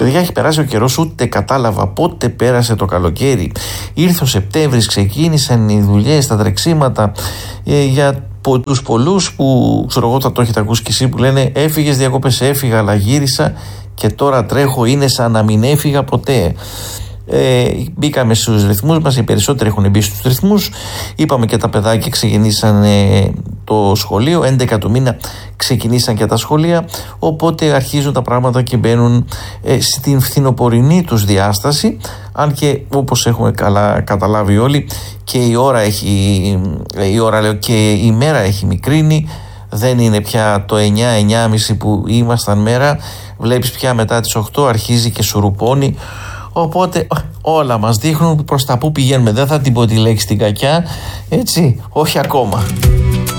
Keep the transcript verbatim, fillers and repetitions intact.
Παιδιά, έχει περάσει ο καιρός, ούτε κατάλαβα πότε πέρασε το καλοκαίρι. Ήρθε ο Σεπτέμβρης, ξεκίνησαν οι δουλειές, τα τρεξίματα ε, για τους πολλούς που ξέρω εγώ θα το έχετε ακούσει κι εσύ που λένε έφυγες διακόπες, έφυγα αλλά γύρισα και τώρα τρέχω, είναι σαν να μην έφυγα ποτέ. Ε, μπήκαμε στους ρυθμούς μας, οι περισσότεροι έχουν μπει στους ρυθμούς. Είπαμε και τα παιδάκια ξεκινήσαν ε, το σχολείο, έντεκα του μήνα ξεκινήσαν και τα σχολεία, οπότε αρχίζουν τα πράγματα και μπαίνουν ε, στην φθινοπορεινή τους διάσταση, αν και όπως έχουμε καλά καταλάβει όλοι και η ώρα έχει η ώρα λέω και η μέρα έχει μικρύνει, δεν είναι πια το εννιά εννιά και μισή που ήμασταν μέρα, βλέπεις πια μετά τις οκτώ αρχίζει και σουρουπώνει. Οπότε όλα μας δείχνουν προς τα που πηγαίνουμε. Δεν θα την πω τη λέξη την κακιά, έτσι, όχι ακόμα.